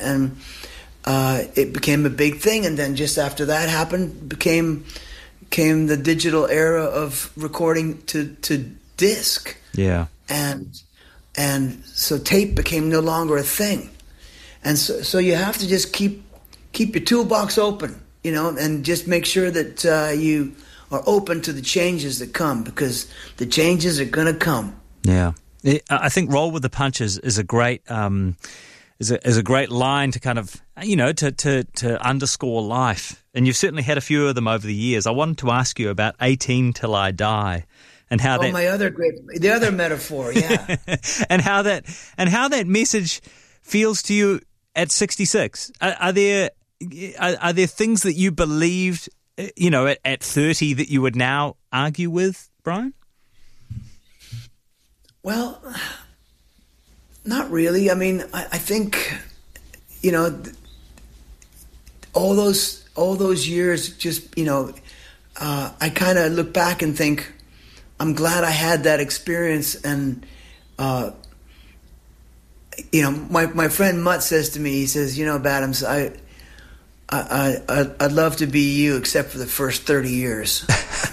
and it became a big thing. And then just after that happened, came the digital era of recording to disc. Yeah. And so tape became no longer a thing. And so you have to just keep your toolbox open, and just make sure that you are open to the changes that come, because the changes are going to come. Yeah. I think "Roll with the Punches" is a great is a great line to kind of to underscore life, and you've certainly had a few of them over the years. I wanted to ask you about 18 Till I Die, and how the other metaphor, yeah, and how that message feels to you at 66. Are there things that you believed at 30 that you would now argue with, Brian? Well, not really. I mean, I think, all those years, just, I kind of look back and think, I'm glad I had that experience. And, my friend Mutt says to me, he says, Badams, I'd love to be you except for the first 30 years.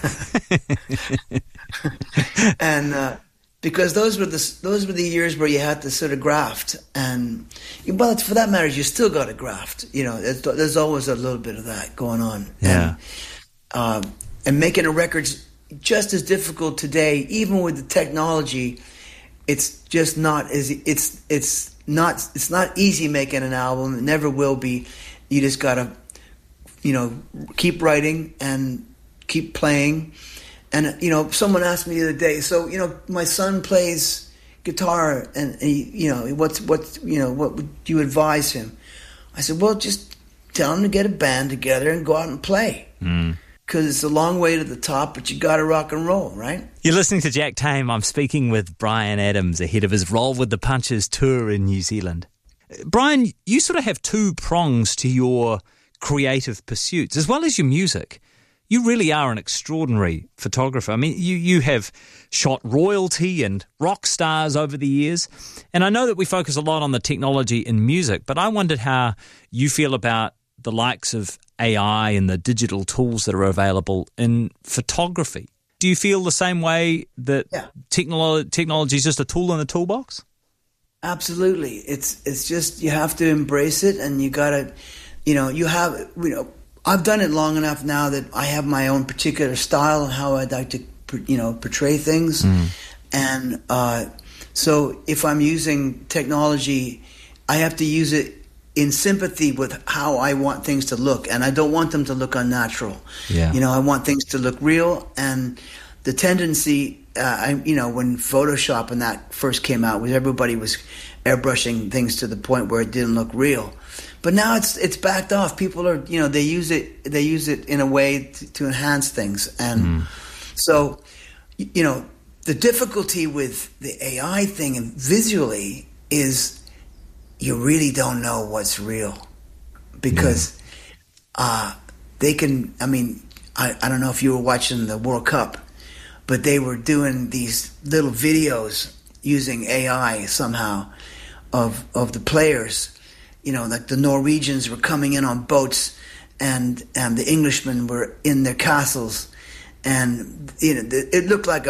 And, because those were the years where you had to sort of graft, and for that matter, you still got to graft. There's always a little bit of that going on. Yeah. And making a record's just as difficult today, even with the technology. It's just not as it's not easy making an album. It never will be. You just gotta, keep writing and keep playing. And, someone asked me the other day, so, my son plays guitar, and he, what would you advise him? I said, well, just tell him to get a band together and go out and play. Because it's a long way to the top, but you got to rock and roll, right? You're listening to Jack Tame. I'm speaking with Brian Adams ahead of his Roll with the Punches tour in New Zealand. Brian, you sort of have two prongs to your creative pursuits, as well as your music. You really are an extraordinary photographer. I mean, you have shot royalty and rock stars over the years. And I know that we focus a lot on the technology in music, but I wondered how you feel about the likes of AI and the digital tools that are available in photography. Do you feel the same way that technology is just a tool in the toolbox? Absolutely. It's just, you have to embrace it, and you got to, I've done it long enough now that I have my own particular style and how I'd like to, portray things. And so if I'm using technology, I have to use it in sympathy with how I want things to look. And I don't want them to look unnatural. Yeah. I want things to look real. And the tendency, when Photoshop and that first came out, was everybody was airbrushing things to the point where it didn't look real. But now it's backed off. People are, they use it in a way to enhance things. And so, the difficulty with the AI thing and visually is you really don't know what's real, because they can, I don't know if you were watching the World Cup, but they were doing these little videos using AI somehow of the players. Like the Norwegians were coming in on boats, and the Englishmen were in their castles, and it looked like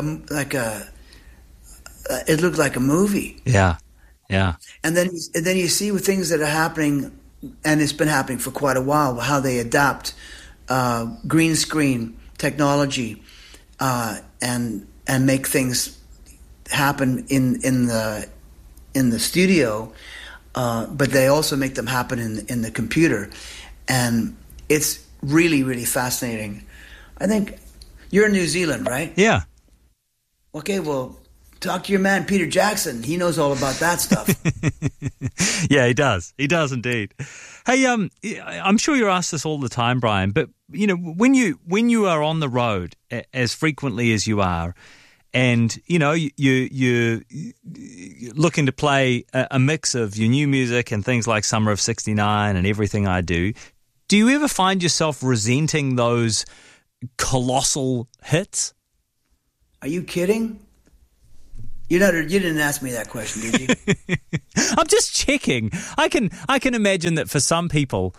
a movie. Yeah, yeah. And then you see with things that are happening, and it's been happening for quite a while, how they adapt green screen technology and make things happen in the studio. But they also make them happen in the computer. And it's really, really fascinating. I think you're in New Zealand, right? Yeah. Okay, well, talk to your man, Peter Jackson. He knows all about that stuff. Yeah, he does. He does indeed. Hey, I'm sure you're asked this all the time, Brian, but, when you are on the road as frequently as you are, and, you're looking to play a mix of your new music and things like Summer of 69 and Everything I Do you ever find yourself resenting those colossal hits? Are you kidding? You didn't ask me that question, did you? I'm just checking. I can imagine that for some people,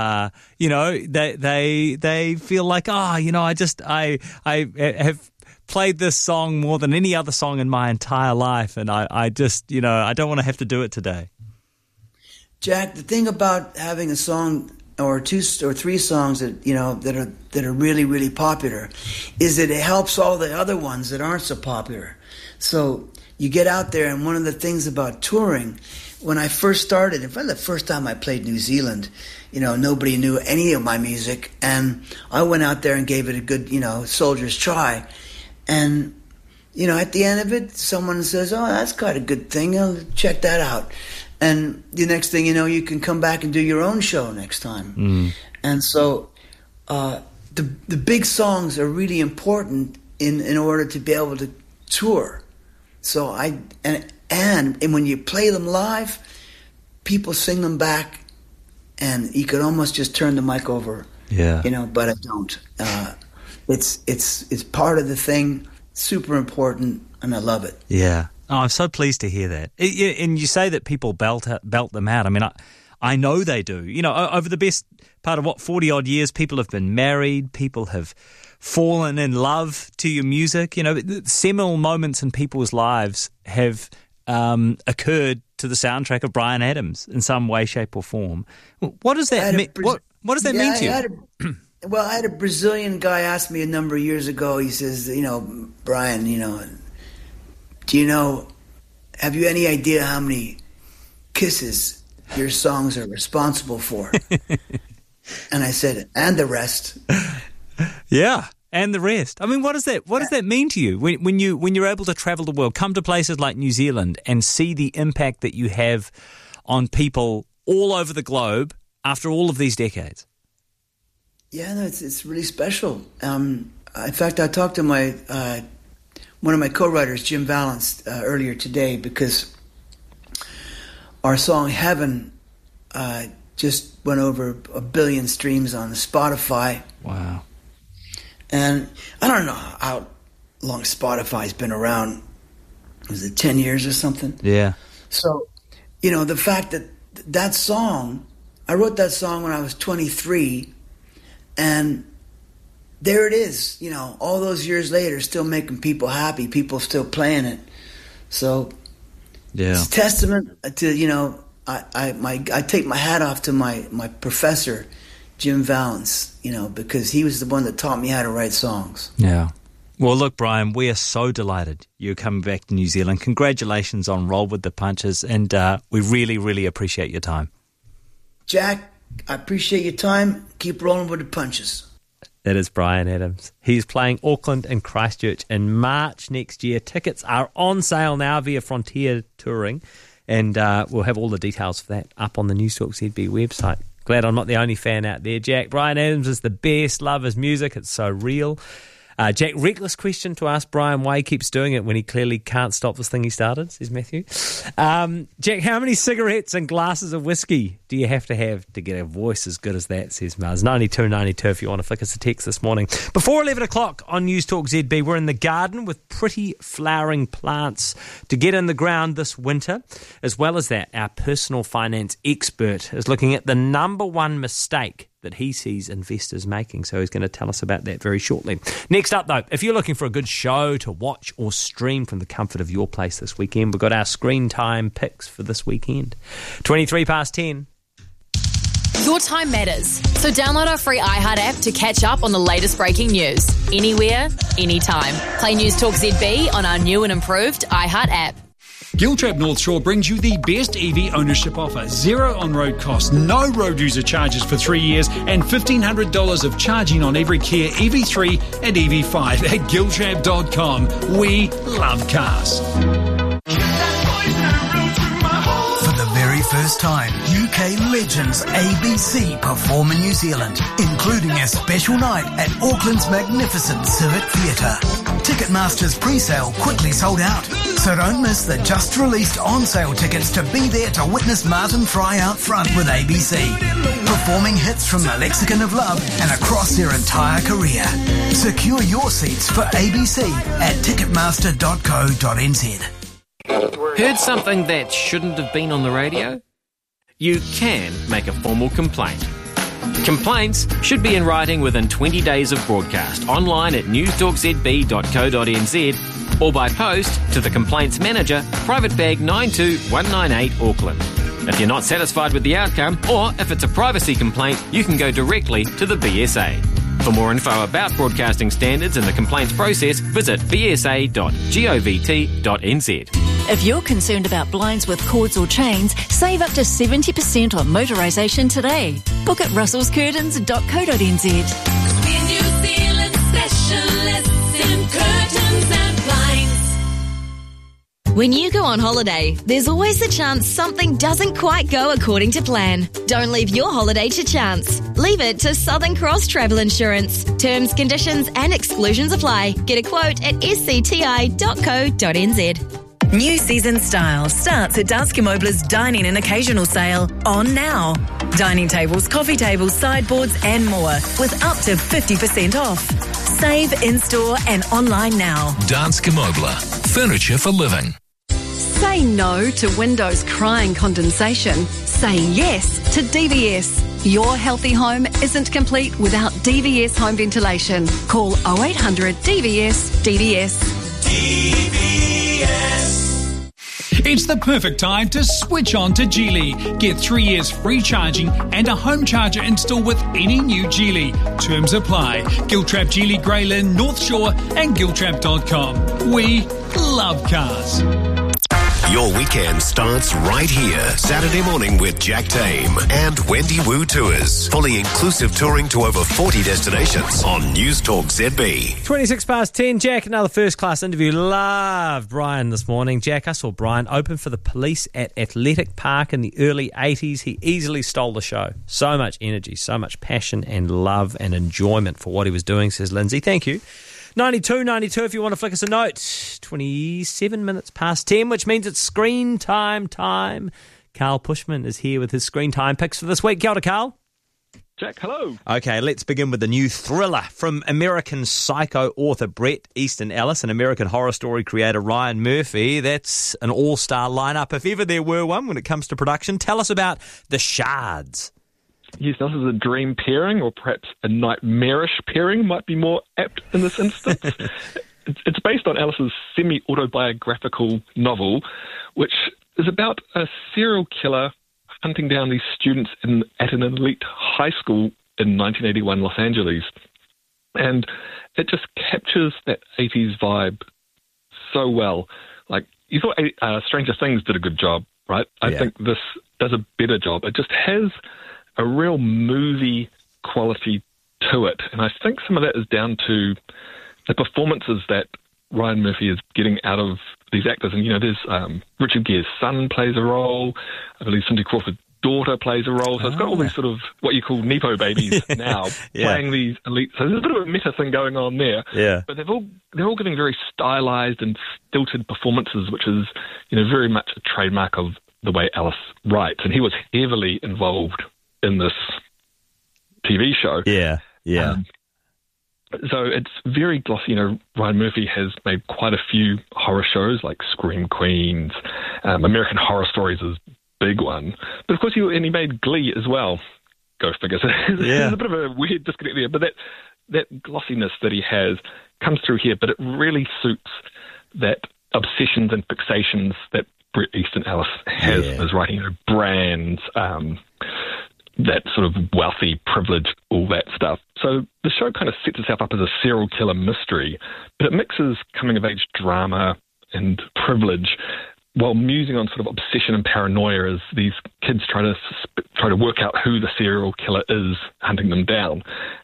they feel like, I have played this song more than any other song in my entire life, and I just, I don't want to have to do it today. Jack, the thing about having a song or two or three songs that that are really, really popular is that it helps all the other ones that aren't so popular. So you get out there, and one of the things about touring, when I first started, in fact, the first time I played New Zealand, nobody knew any of my music, and I went out there and gave it a good, soldier's try. And, at the end of it, someone says, "Oh, that's got a good thing. I'll check that out." And the next thing you know, you can come back and do your own show next time. Mm. And so the big songs are really important in order to be able to tour. So and when you play them live, people sing them back, and you could almost just turn the mic over. Yeah. But I don't. It's part of the thing, super important, and I love it. Yeah. Oh, I'm so pleased to hear that. And you say that people belt them out. I mean, I know they do. Over the best part of 40 odd years, people have been married, people have fallen in love to your music. Seminal moments in people's lives have occurred to the soundtrack of Bryan Adams in some way, shape, or form. What does that mean? What does that mean to you? I had a Brazilian guy ask me a number of years ago. He says, "Brian, have you any idea how many kisses your songs are responsible for?" And I said, "And the rest." Yeah, and the rest. I mean, what does that mean to you when you're able to travel the world, come to places like New Zealand, and see the impact that you have on people all over the globe after all of these decades? Yeah, no, it's really special. In fact, I talked to one of my co-writers, Jim Vallance, earlier today, because our song "Heaven" just went over 1 billion streams on Spotify. Wow. And I don't know how long Spotify's been around. Was it 10 years or something? Yeah. So, the fact that song, I wrote that song when I was 23, and there it is, all those years later, still making people happy, people still playing it. So yeah, it's a testament to, I take my hat off to my professor, Jim Vallance, because he was the one that taught me how to write songs. Yeah. Well, look, Brian, we are so delighted you're coming back to New Zealand. Congratulations on Roll with the Punches, and we really, really appreciate your time. Jack, I appreciate your time. Keep rolling with the punches. That is Bryan Adams. He's playing Auckland and Christchurch in March next year. Tickets are on sale now via Frontier Touring, and we'll have all the details for that up on the Newstalk ZB website. Glad I'm not the only fan out there, Jack. Bryan Adams is the best. Love his music. It's so real. Jack, reckless question to ask Brian why he keeps doing it when he clearly can't stop this thing he started, says Matthew. Jack, how many cigarettes and glasses of whiskey do you have to get a voice as good as that, says Mars. 9292 if you want to flick us a text this morning. Before 11 o'clock on News Talk ZB, we're in the garden with pretty flowering plants to get in the ground this winter. As well as that, our personal finance expert is looking at the number one mistake that he sees investors making. So he's going to tell us about that very shortly. Next up, though, if you're looking for a good show to watch or stream from the comfort of your place this weekend, we've got our screen time picks for this weekend. 23 past 10. Your time matters. So download our free iHeart app to catch up on the latest breaking news. Anywhere, anytime. Play News Talk ZB on our new and improved iHeart app. Giltrap North Shore brings you the best EV ownership offer. 0 on-road costs, no road user charges for 3 years, and $1,500 of charging on every Kia EV3 and EV5 at Giltrap.com. We love cars. For the very first time, UK legends ABC perform in New Zealand, including a special night at Auckland's magnificent Civic Theatre. Ticketmaster's pre-sale quickly sold out, so don't miss the just-released on-sale tickets to be there to witness Martin Fry out front with ABC, performing hits from the lexicon of love and across their entire career. Secure your seats for ABC at ticketmaster.co.nz. Heard something that shouldn't have been on the radio? You can make a formal complaint. Complaints should be in writing within 20 days of broadcast, online at newstalkzb.co.nz or by post to the Complaints Manager, Private Bag 92198 Auckland. If you're not satisfied with the outcome, or if it's a privacy complaint, you can go directly to the BSA. For more info about broadcasting standards and the complaints process, visit bsa.govt.nz. If you're concerned about blinds with cords or chains, save up to 70% on motorisation today. Book at russellscurtains.co.nz. We're New Zealand specialists in curtains and blinds. When you go on holiday, there's always the chance something doesn't quite go according to plan. Don't leave your holiday to chance. Leave it to Southern Cross Travel Insurance. Terms, conditions and exclusions apply. Get a quote at scti.co.nz. New season style starts at Danske Møbler's Dining and Occasional Sale on now. Dining tables, coffee tables, sideboards and more with up to 50% off. Save in-store and online now. Danske Møbler. Furniture for living. Say no to windows crying condensation. Say yes to DVS. Your healthy home isn't complete without DVS home ventilation. Call 0800 DVS DVS. It's the perfect time to switch on to Geely. Get 3 years free charging and a home charger installed with any new Geely. Terms apply. Giltrap, Geely, Greyland, North Shore and Giltrap.com. We love cars. Your weekend starts right here. Saturday morning with Jack Tame and Wendy Wu Tours. Fully inclusive touring to over 40 destinations on News Talk ZB. 10:26, Jack, another first-class interview. Loved Brian this morning. Jack, I saw Brian open for the Police at Athletic Park in the early 80s. He easily stole the show. So much energy, so much passion and love and enjoyment for what he was doing, says Lindsay. Thank you. 92 if you want to flick us a note. 27 minutes past 10, which means it's screen time. Carl Pushman is here with his screen time picks for this week. Kia ora, Carl. Jack, hello. Okay, let's begin with the new thriller from American Psycho author Bret Easton Ellis and American Horror Story creator Ryan Murphy. That's an all-star lineup, if ever there were one, when it comes to production. Tell us about The Shards. Yes, this is a dream pairing, or perhaps a nightmarish pairing might be more apt in this instance. It's based on Ellis's semi-autobiographical novel, which is about a serial killer hunting down these students at an elite high school in 1981 Los Angeles. And it just captures that 80s vibe so well. Like, you thought Stranger Things did a good job, right? I think this does a better job. It just has a real movie quality to it. And I think some of that is down to the performances that Ryan Murphy is getting out of these actors. And, there's Richard Gere's son plays a role. I believe Cindy Crawford's daughter plays a role. So it's got all these sort of what you call Nepo babies now playing these elite. So there's a bit of a meta thing going on there. Yeah. But they're all giving very stylized and stilted performances, which is, very much a trademark of the way Ellis writes. And he was heavily involved in this TV show. Yeah. So it's very glossy. Ryan Murphy has made quite a few horror shows like Scream Queens. American Horror Stories is a big one. But of course, he made Glee as well. Go figure. So there's a bit of a weird disconnect there. But that glossiness that he has comes through here. But it really suits that obsessions and fixations that Bret Easton Ellis has as writing, brands, that sort of wealthy privilege, all that stuff. So the show kind of sets itself up as a serial killer mystery, but it mixes coming-of-age drama and privilege while musing on sort of obsession and paranoia as these kids try to work out who the serial killer is hunting them down.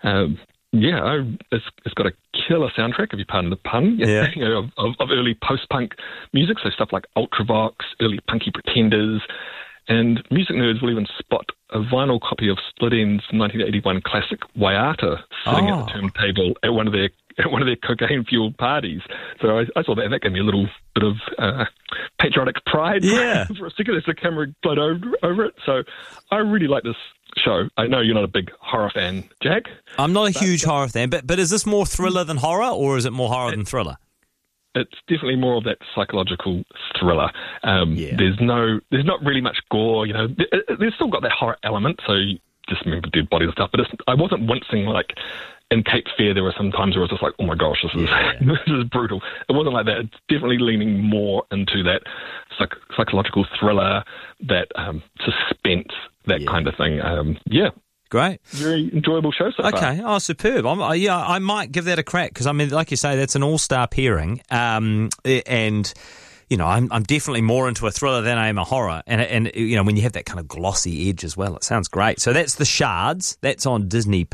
It's got a killer soundtrack, if you pardon the pun, of early post-punk music, so stuff like Ultravox, early Punky Pretenders, and music nerds will even spot a vinyl copy of Split Enz' 1981 classic Waiata sitting at the turntable at one of their cocaine-fueled parties. So I saw that, and that gave me a little bit of patriotic pride for a second as the camera glowed over it. So I really like this show. I know you're not a big horror fan, Jack. I'm not a huge horror fan, but is this more thriller than horror, or is it more horror than thriller? it's definitely more of that psychological thriller. There's not really much gore. There's still got that horror element, so you just remember dead bodies and stuff. But I wasn't wincing like in Cape Fear. There were some times where it was just like, oh my gosh, this is brutal. It wasn't like that. It's definitely leaning more into that psychological thriller, that suspense, that kind of thing. Great. Very enjoyable show so far. Okay. Oh, superb. I might give that a crack because, I mean, like you say, that's an all-star pairing. And, I'm definitely more into a thriller than I am a horror. And when you have that kind of glossy edge as well, it sounds great. So that's The Shards. That's on Disney+.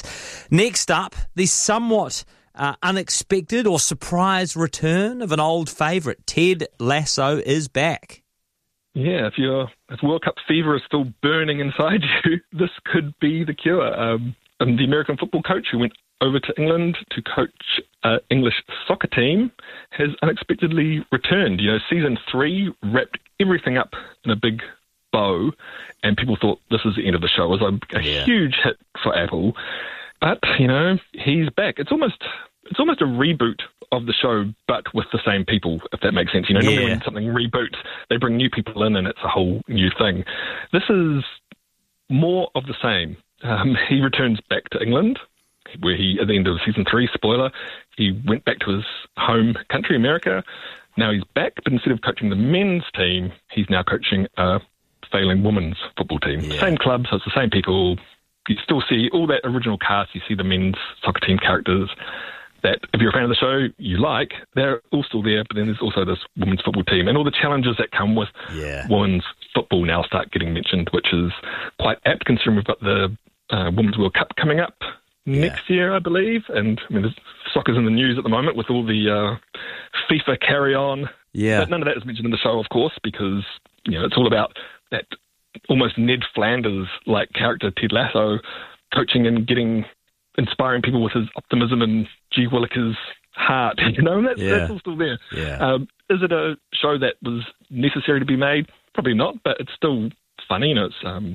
Next up, the somewhat unexpected or surprise return of an old favourite. Ted Lasso is back. Yeah, if World Cup fever is still burning inside you, this could be the cure. And the American football coach who went over to England to coach English soccer team has unexpectedly returned. Season 3 wrapped everything up in a big bow, and people thought this is the end of the show. It was a huge hit for Apple. But, he's back. It's almost a reboot of the show, but with the same people, if that makes sense. Normally when something reboots, they bring new people in and it's a whole new thing. This is more of the same. He returns back to England, where he, at the end of season 3, spoiler, he went back to his home country, America. Now he's back, but instead of coaching the men's team, he's now coaching a failing women's football team. Same club, so it's the same people. You still see all that original cast. You see the men's soccer team characters that, if you're a fan of the show, you like. They're all still there, but then there's also this women's football team. And all the challenges that come with women's football now start getting mentioned, which is quite apt considering we've got the Women's World Cup coming up next year, I believe. And, soccer's in the news at the moment with all the FIFA carry-on. Yeah. But none of that is mentioned in the show, of course, because, it's all about that almost Ned Flanders-like character, Ted Lasso, coaching and inspiring people with his optimism and G. Willikers' heart, and that's all still there. Yeah. Is it a show that was necessary to be made? Probably not, but it's still funny. It's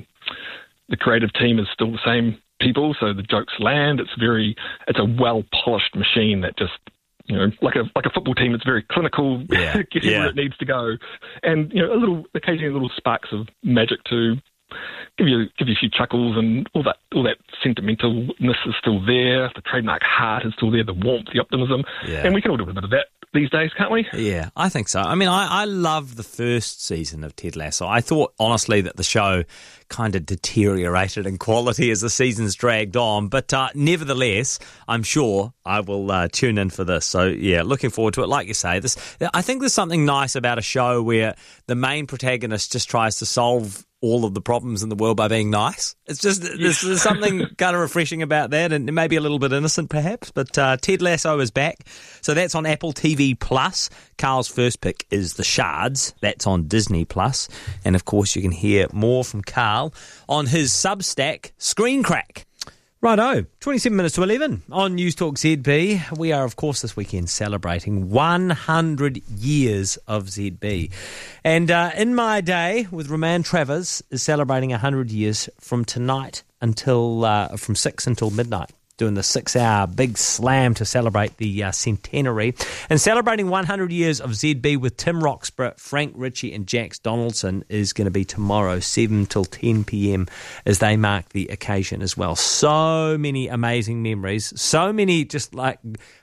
the creative team is still the same people, so the jokes land. It's a well-polished machine that just, like a football team, it's very clinical, getting where it needs to go, and occasionally little sparks of magic to give you a few chuckles, and all that sentimentalness is still there. The trademark heart is still there, the warmth, the optimism, and we can all do a bit of that these days, can't we? Yeah, I think so. I mean, I loved the first season of Ted Lasso. I thought, honestly, that the show kind of deteriorated in quality as the seasons dragged on, but nevertheless, I'm sure I will tune in for this. So, yeah, looking forward to it. Like you say, I think there's something nice about a show where the main protagonist just tries to solve all of the problems in the world by being nice. It's just, there's something kind of refreshing about that, and maybe a little bit innocent perhaps, but Ted Lasso is back. So that's on Apple TV+. Carl's first pick is The Shards. That's on Disney+. And of course you can hear more from Carl on his Substack, Screen Crack. Righto, 27 minutes to 11 on News Talk ZB. We are, of course, this weekend celebrating 100 years of ZB. And In My Day with Roman Travers is celebrating 100 years from tonight from 6 until midnight. Doing the 6-hour big slam to celebrate the centenary. And celebrating 100 years of ZB with Tim Roxburgh, Frank Ritchie and Jax Donaldson is going to be tomorrow, 7 till 10 p.m, as they mark the occasion as well. So many amazing memories. So many just like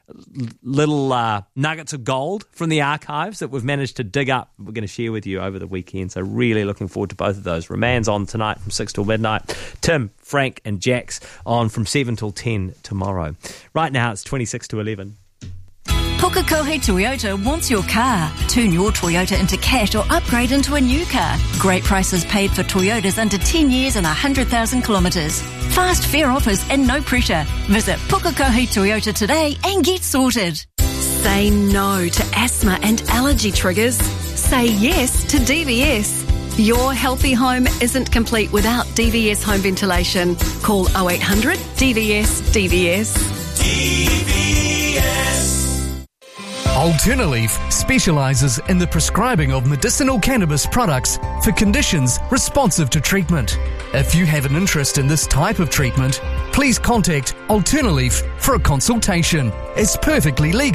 little nuggets of gold from the archives that we've managed to dig up. We're going to share with you over the weekend. So really looking forward to both of those. Roman's on tonight from 6 till midnight. Tim, Frank and Jax on from 7 till 10 tomorrow. Right now it's 26 to 11. Pukekohe Toyota wants your car. Turn your Toyota into cash or upgrade into a new car. Great prices paid for Toyotas under 10 years and 100,000 kilometres. Fast, fair offers and no pressure. Visit Pukekohe Toyota today and get sorted. Say no to asthma and allergy triggers. Say yes to DVS. Your healthy home isn't complete without DVS home ventilation. Call 0800 DVS DVS. DVS. Alternaleaf specialises in the prescribing of medicinal cannabis products for conditions responsive to treatment. If you have an interest in this type of treatment, please contact Alternaleaf for a consultation. It's perfectly legal.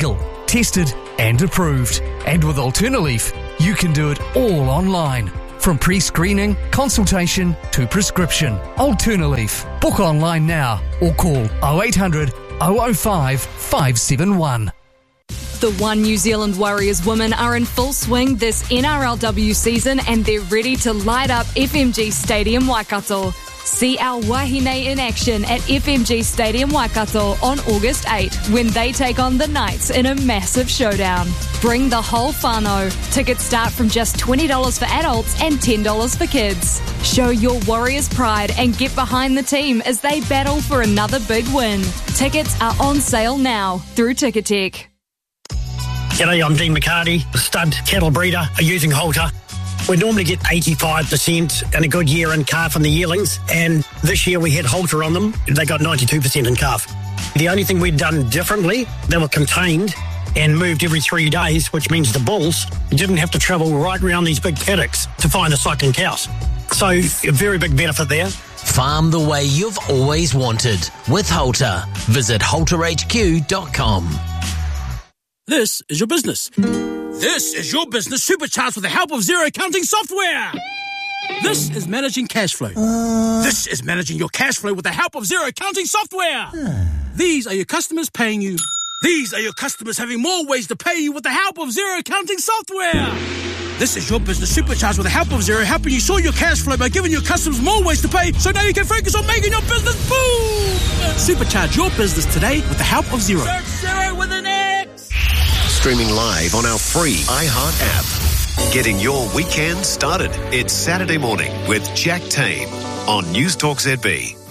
tested and approved. And with Alternaleaf, you can do it all online. From pre-screening, consultation to prescription. Alternaleaf. Book online now or call 0800 005 571. The One New Zealand Warriors women are in full swing this NRLW season and they're ready to light up FMG Stadium Waikato. See our Wahine in action at FMG Stadium Waikato on August 8 when they take on the Knights in a massive showdown. Bring the whole whānau. Tickets start from just $20 for adults and $10 for kids. Show your Warriors pride and get behind the team as they battle for another big win. Tickets are on sale now through Ticketek. G'day, I'm Dean McCarty, a stud cattle breeder using Halter. We normally get 85% in a good year in calf and the yearlings, and this year we had Halter on them. They got 92% in calf. The only thing we'd done differently, they were contained and moved every 3 days, which means the bulls didn't have to travel right around these big paddocks to find the cycling cows. So a very big benefit there. Farm the way you've always wanted with Halter. Visit halterhq.com. This is your business. This is your business supercharged with the help of Xero accounting software. This is managing cash flow. This is managing your cash flow with the help of Xero accounting software. These are your customers paying you. These are your customers having more ways to pay you with the help of Xero accounting software. This is your business supercharged with the help of Xero, helping you sort your cash flow by giving your customers more ways to pay, so now you can focus on making your business boom. Supercharge your business today with the help of Xero. Search Xero with an X. Streaming live on our free iHeart app. Getting your weekend started. It's Saturday morning with Jack Tame on News Talk ZB.